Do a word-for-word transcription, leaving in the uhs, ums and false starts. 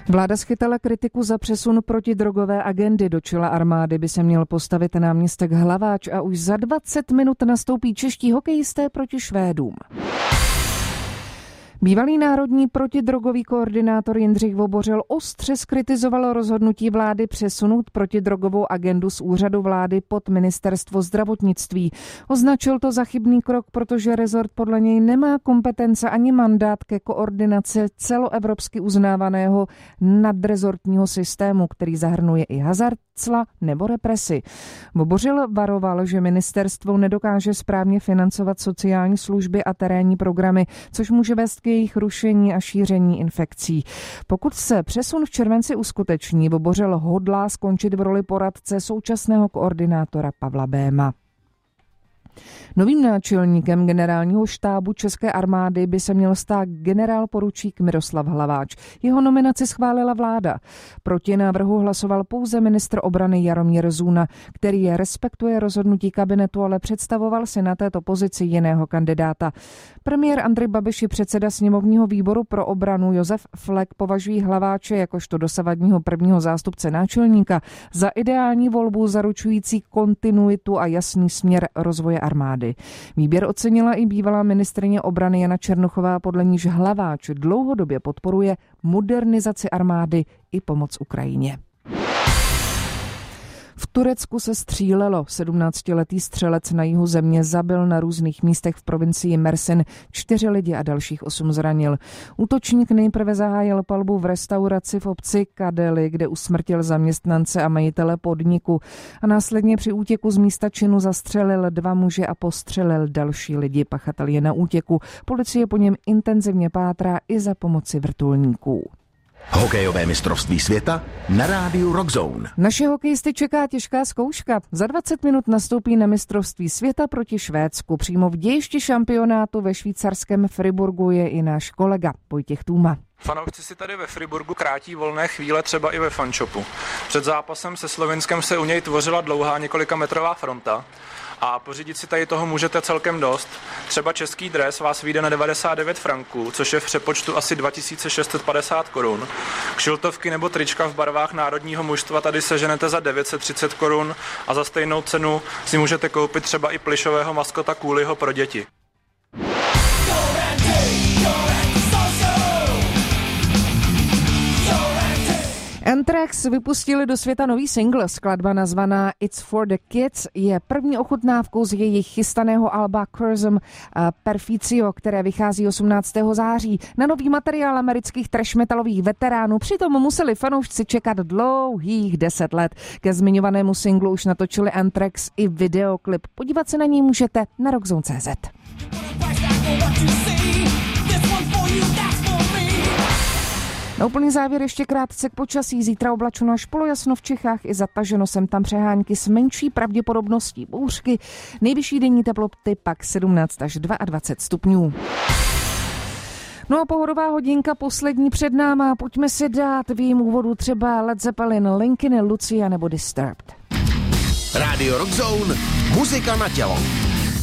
Vláda schytala kritiku za přesun protidrogové agendy. Do čela armády by se měl postavit náměstek Hlaváč a už za dvacet minut nastoupí čeští hokejisté proti Švédům. Bývalý národní protidrogový koordinátor Jindřich Vobořil ostře zkritizoval rozhodnutí vlády přesunout protidrogovou agendu z úřadu vlády pod ministerstvo zdravotnictví. Označil to za chybný krok, protože rezort podle něj nemá kompetence ani mandát ke koordinaci celoevropsky uznávaného nadrezortního systému, který zahrnuje i hazard, cla nebo represi. Vobořil varoval, že ministerstvo nedokáže správně financovat sociální služby a terénní programy, což může vést k jejich rušení a šíření infekcí. Pokud se přesun v červenci uskuteční, Vobořil hodlá skončit v roli poradce současného koordinátora Pavla Béma. Novým náčelníkem generálního štábu České armády by se měl stát generál poručík Miroslav Hlaváč. Jeho nominaci schválila vláda. Proti návrhu hlasoval pouze ministr obrany Jaromír Zůna, který je respektuje rozhodnutí kabinetu, ale představoval si na této pozici jiného kandidáta. Premiér Andrej Babiš i předseda sněmovního výboru pro obranu Josef Flek považují Hlaváče jakožto dosavadního prvního zástupce náčelníka za ideální volbu zaručující kontinuitu a jasný směr rozvoje armády. Výběr ocenila i bývalá ministryně obrany Jana Černochová, podle níž Hlaváč dlouhodobě podporuje modernizaci armády i pomoc Ukrajině. V Turecku se střílelo. sedmnáctiletý střelec na jihu země zabil na různých místech v provincii Mersin čtyři lidi a dalších osm zranil. Útočník nejprve zahájil palbu v restauraci v obci Kadeli, kde usmrtil zaměstnance a majitele podniku, a následně při útěku z místa činu zastřelil dva muže a postřelil další lidi. Pachatel je na útěku. Policie po něm intenzivně pátrá i za pomoci vrtulníků. Hokejové mistrovství světa na rádiu Rock Zone. Naše hokejisty čeká těžká zkouška. Za dvacet minut nastoupí na mistrovství světa proti Švédsku. Přímo v dějišti šampionátu ve švýcarském Friburgu je i náš kolega Vojtěch Tůma. Fanoušci si tady ve Friburgu krátí volné chvíle třeba i ve fanshopu. Před zápasem se Slovinskem se u něj tvořila dlouhá několika metrová fronta. A pořídit si tady toho můžete celkem dost. Třeba český dres vás vyjde na devadesát devět franků, což je v přepočtu asi dva tisíce šest set padesát korun. Kšiltovky nebo trička v barvách národního mužstva tady seženete za devět set třicet korun a za stejnou cenu si můžete koupit třeba i plyšového maskota Cooleyho pro děti. Anthrax vypustili do světa nový single. Skladba nazvaná It's for the Kids je první ochutnávkou z jejich chystaného alba Cursum Perficio, které vychází osmnáctého září. Na nový materiál amerických trash metalových veteránů přitom museli fanoušci čekat dlouhých deset let. Ke zmiňovanému singlu už natočili Anthrax i videoklip. Podívat se na něj můžete na rockzone tečka cé zet. Na úplný závěr ještě krátce k počasí. Zítra oblačno až polojasno v Čechách i zataženo sem tam přehánky s menší pravděpodobností bouřky. Nejvyšší denní teploty pak sedmnáct až dvacet dva stupňů. No a pohodová hodinka poslední před náma. Pojďme si dát v jejím úvodu třeba Led Zeppelin, Linkin, Lucia nebo Disturbed. Rádio Rock Zone, muzika na tělo.